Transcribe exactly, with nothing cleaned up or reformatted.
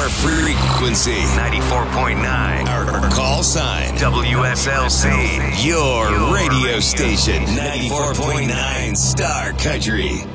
Our frequency, ninety-four point nine. Our call sign, W S L C. Your radio station, ninety-four point nine Star Country.